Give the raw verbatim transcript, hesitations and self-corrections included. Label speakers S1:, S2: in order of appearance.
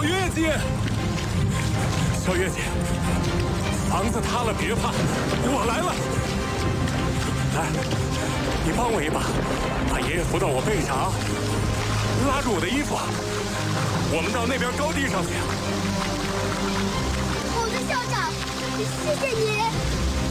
S1: 小月姐，小月姐，房子塌了别怕，我来了。来，你帮我一把，把爷爷扶到我背上，拉住我的衣服，我们到那边高地上去。
S2: 好的，校长，谢谢你。